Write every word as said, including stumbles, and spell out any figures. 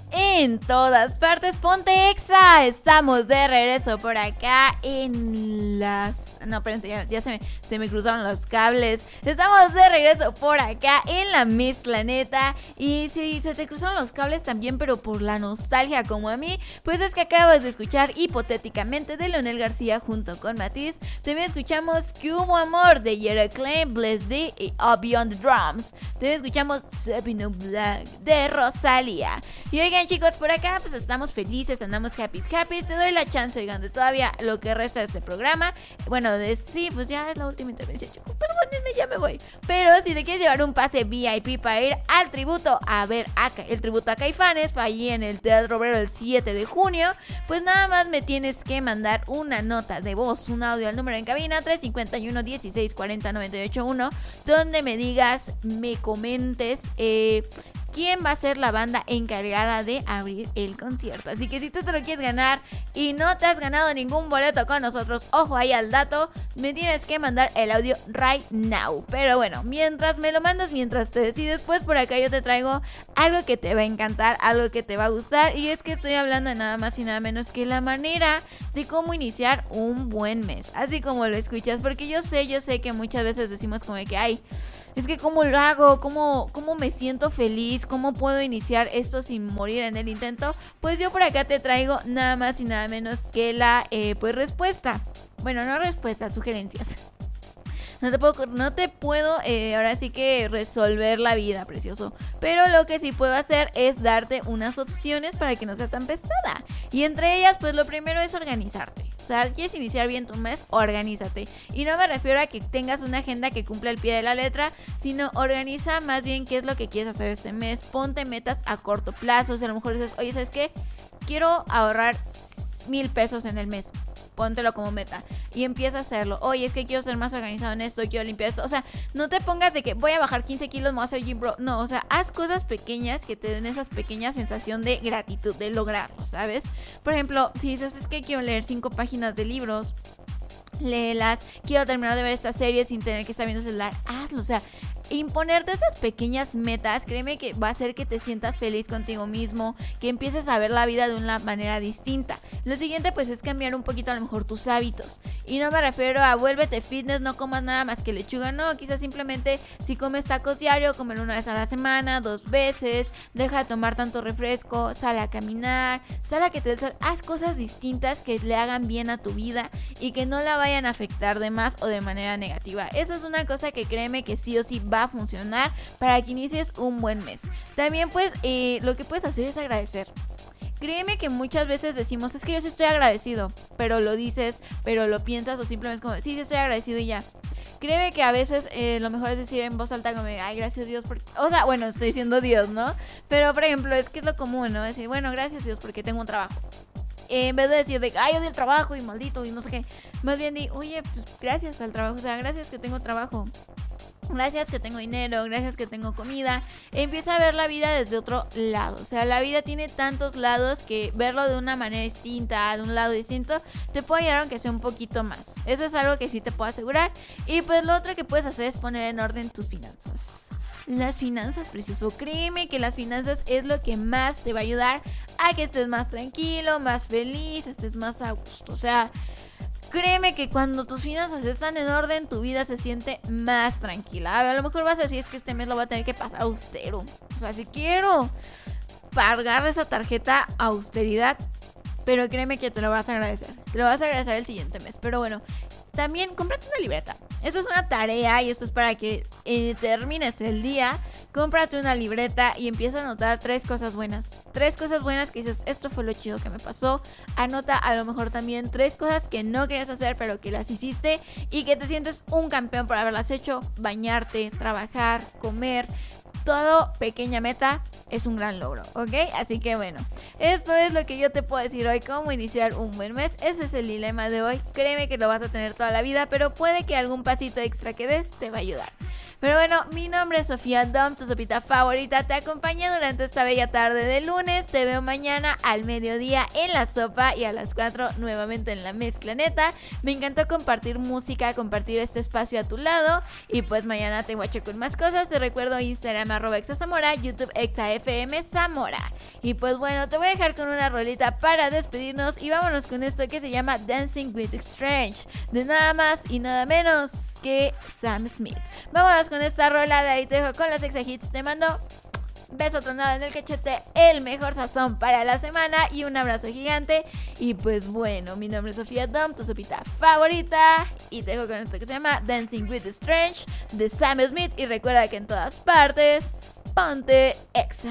en todas partes. Ponte Exa. Estamos de regreso por acá en las... No, espérense, ya, ya se, me, se me cruzaron los cables. Estamos de regreso por acá en la mezcla neta. Y si se te cruzaron los cables también, pero por la nostalgia como a mí, pues es que acabas de escuchar Hipotéticamente de Leonel García junto con Matiz. También escuchamos Que Hubo Amor de Yera Klein, Bless D y Up Beyond the Drums. También escuchamos Sabino Black de Rosalía. Y oigan, chicos, por acá pues estamos felices, andamos happy happy. Te doy la chance, oigan, de todavía lo que resta de este programa. Bueno, de sí, pues ya es la última intervención, chicos. Perdónenme, ya me voy. Pero si te quieres llevar un pase V I P para ir al tributo a ver a, el tributo a Caifanes, allí en el Teatro Obrero el siete de junio, pues nada más me tienes que mandar una nota de voz, un audio al número en cabina tres cinco uno, dieciséis cuarenta, noventa y ocho uno, donde me digas, me comentes eh, quién va a ser la banda encargada de abrir el concierto. Así que si tú te lo quieres ganar y no te has ganado ningún boleto con nosotros, ojo ahí al dato, me tienes que mandar el audio right now. Pero bueno, mientras me lo mandas, mientras te decides, pues por acá yo te traigo algo que te va a encantar, algo que te va a gustar. Y es que estoy hablando de nada más y nada menos que la manera de cómo iniciar un buen mes, así como lo escuchas. Porque yo sé, yo sé que muchas veces decimos como de que ay, es que cómo lo hago, cómo, cómo me siento feliz, cómo puedo iniciar esto sin morir en el intento. Pues yo por acá te traigo nada más y nada menos que la eh, pues respuesta. Bueno, no respuesta, sugerencias. No te puedo, no te puedo eh, ahora sí que resolver la vida, precioso. Pero lo que sí puedo hacer es darte unas opciones para que no sea tan pesada. Y entre ellas, pues lo primero es organizarte. O sea, quieres iniciar bien tu mes, organízate. Y no me refiero a que tengas una agenda que cumpla el pie de la letra, sino organiza más bien qué es lo que quieres hacer este mes. Ponte metas a corto plazo. O sea, a lo mejor dices, oye, ¿sabes qué? Quiero ahorrar mil pesos en el mes. Póntelo como meta y empieza a hacerlo. Oye, es que quiero ser más organizado en esto, quiero limpiar esto. O sea, no te pongas de que voy a bajar quince kilos, me voy a hacer gym bro. No, o sea, haz cosas pequeñas que te den esa pequeña sensación de gratitud, de lograrlo, ¿sabes? Por ejemplo, si dices, es que quiero leer cinco páginas de libros, léelas. Quiero terminar de ver esta serie sin tener que estar viendo el celular, hazlo. O sea, imponerte estas pequeñas metas, créeme que va a hacer que te sientas feliz contigo mismo, que empieces a ver la vida de una manera distinta. Lo siguiente pues es cambiar un poquito a lo mejor tus hábitos. Y no me refiero a vuélvete fitness, no comas nada más que lechuga, no, quizás simplemente si comes tacos diario, comer una vez a la semana, dos veces, deja de tomar tanto refresco, sal a caminar, sal a que te dé el sol, haz cosas distintas que le hagan bien a tu vida y que no la vayan a afectar de más o de manera negativa. Eso es una cosa que créeme que sí o sí va a funcionar para que inicies un buen mes. También pues eh, lo que puedes hacer es agradecer. Créeme que muchas veces decimos, es que yo sí estoy agradecido, pero lo dices, pero lo piensas o simplemente como, sí, sí estoy agradecido y ya. Créeme que a veces eh, lo mejor es decir en voz alta como, ay, gracias Dios, porque... o sea, bueno, estoy diciendo Dios, ¿no? Pero por ejemplo, es que es lo común, ¿no? Decir, bueno, gracias Dios porque tengo un trabajo. Eh, en vez de decir de, ay, odio el trabajo y maldito y no sé qué, más bien di, oye, pues gracias al trabajo, o sea, gracias que tengo trabajo. Gracias que tengo dinero, gracias que tengo comida. Empieza a ver la vida desde otro lado. O sea, la vida tiene tantos lados que verlo de una manera distinta, de un lado distinto, te puede ayudar aunque sea un poquito más. Eso es algo que sí te puedo asegurar. Y pues lo otro que puedes hacer es poner en orden tus finanzas. Las finanzas, precioso, créeme que las finanzas es lo que más te va a ayudar a que estés más tranquilo, más feliz, estés más a gusto. O sea... créeme que cuando tus finanzas están en orden, tu vida se siente más tranquila. A lo mejor vas a decir, es que este mes lo voy a tener que pasar austero. O sea, si quiero pagar esa tarjeta austeridad, pero créeme que te lo vas a agradecer. Te lo vas a agradecer el siguiente mes. Pero bueno, también cómprate una libreta. Eso es una tarea y esto es para que eh, termines el día. Cómprate una libreta y empieza a anotar tres cosas buenas. Tres cosas buenas que dices, esto fue lo chido que me pasó. Anota a lo mejor también tres cosas que no querías hacer pero que las hiciste y que te sientes un campeón por haberlas hecho. Bañarte, trabajar, comer. Todo pequeña meta es un gran logro, ¿ok? Así que bueno, esto es lo que yo te puedo decir hoy, cómo iniciar un buen mes. Ese es el dilema de hoy. Créeme que lo vas a tener toda la vida, pero puede que algún pasito extra que des te va a ayudar. Pero bueno, mi nombre es Sofía Dom, tu sopita favorita. Te acompaña durante esta bella tarde de lunes. Te veo mañana al mediodía en la sopa y a las cuatro nuevamente en la mezcla neta. Me encantó compartir música, compartir este espacio a tu lado. Y pues mañana te guacho con más cosas. Te recuerdo Instagram arroba exazamora, YouTube exafm Zamora. Y pues bueno, te voy a dejar con una rolita para despedirnos. Y vámonos con esto que se llama Dancing with Strange, de nada más y nada menos que Sam Smith. Vámonos con esta rola, de ahí te dejo con los Exa Hits. Te mando beso tronado en el cachete, el mejor sazón para la semana y un abrazo gigante. Y pues bueno, mi nombre es Sofía Dom, tu sopita favorita, y te dejo con esto que se llama Dancing with Strange de Sam Smith. Y recuerda que en todas partes ponte Exa.